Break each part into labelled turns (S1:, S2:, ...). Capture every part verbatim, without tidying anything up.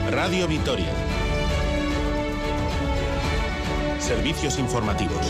S1: Radio Vitoria. Servicios informativos.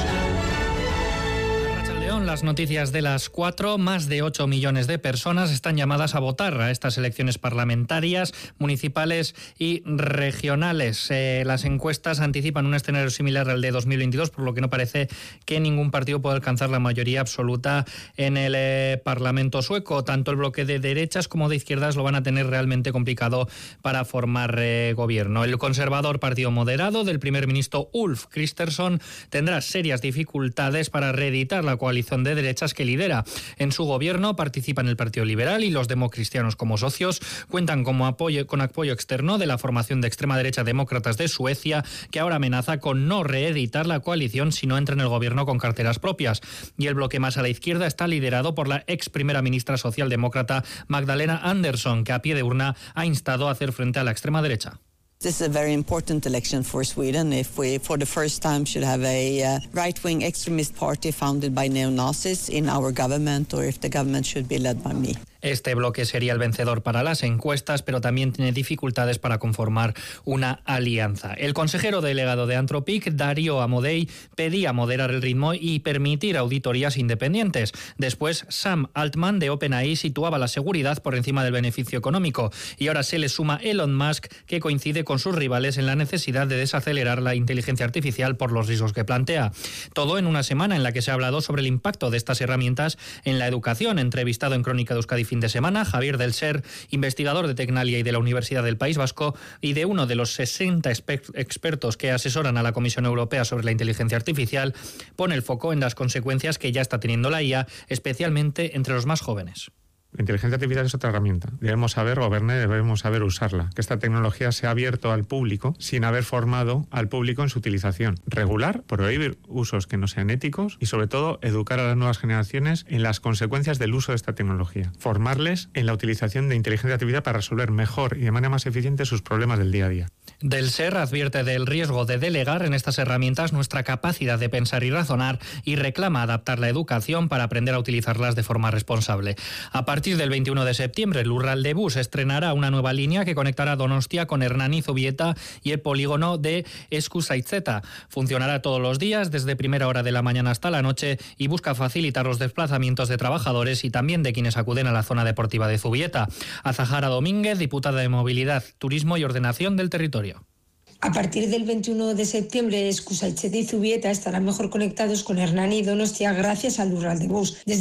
S2: Las noticias de las cuatro. Más de ocho millones de personas están llamadas a votar a estas elecciones parlamentarias, municipales y regionales. Eh, las encuestas anticipan un escenario similar al de dos mil veintidós, por lo que no parece que ningún partido pueda alcanzar la mayoría absoluta en el eh, Parlamento sueco. Tanto el bloque de derechas como de izquierdas lo van a tener realmente complicado para formar eh, gobierno. El conservador Partido Moderado del primer ministro Ulf Kristersson tendrá serias dificultades para reeditar la coalición de derechas que lidera. En su gobierno participan el Partido Liberal y los democristianos como socios. Cuentan como apoyo, con apoyo externo de la formación de extrema derecha Demócratas de Suecia, que ahora amenaza con no reeditar la coalición si no entra en el gobierno con carteras propias. Y el bloque más a la izquierda está liderado por la ex primera ministra socialdemócrata Magdalena Andersson, que a pie de urna ha instado a hacer frente a la extrema derecha.
S3: This is a very important election for Sweden if we, for the first time, should have a uh, right-wing extremist party founded by neo-Nazis in our government, or if the government should be led by me.
S2: Este bloque sería el vencedor para las encuestas, pero también tiene dificultades para conformar una alianza. El consejero delegado de Anthropic, Dario Amodei, pedía moderar el ritmo y permitir auditorías independientes. Después, Sam Altman de OpenAI situaba la seguridad por encima del beneficio económico. Y ahora se le suma Elon Musk, que coincide con sus rivales en la necesidad de desacelerar la inteligencia artificial por los riesgos que plantea. Todo en una semana en la que se ha hablado sobre el impacto de estas herramientas en la educación. Entrevistado en Crónica de Euskadi fin de semana, Javier del Ser, investigador de Tecnalia y de la Universidad del País Vasco y de uno de los sesenta expertos que asesoran a la Comisión Europea sobre la inteligencia artificial, pone el foco en las consecuencias que ya está teniendo la I A, especialmente entre los más jóvenes.
S4: La inteligencia artificial es otra herramienta. Debemos saber gobernar, debemos saber usarla. Que esta tecnología se ha abierto al público sin haber formado al público en su utilización. Regular, prohibir usos que no sean éticos y, sobre todo, educar a las nuevas generaciones en las consecuencias del uso de esta tecnología. Formarles en la utilización de inteligencia artificial para resolver mejor y de manera más eficiente sus problemas del día a día.
S2: Del Ser advierte del riesgo de delegar en estas herramientas nuestra capacidad de pensar y razonar y reclama adaptar la educación para aprender a utilizarlas de forma responsable. A partir del veintiuno de septiembre, el Lurralde Bus estrenará una nueva línea que conectará Donostia con Hernani y Zubieta y el polígono de Eskusaitzeta. Funcionará todos los días desde primera hora de la mañana hasta la noche y busca facilitar los desplazamientos de trabajadores y también de quienes acuden a la zona deportiva de Zubieta. Azahara Domínguez, diputada de Movilidad, Turismo y Ordenación del Territorio.
S5: A partir del veintiuno de septiembre, Eskusaitzeta y Zubieta estarán mejor conectados con Hernani y Donostia gracias al Lurralde Bus. Desde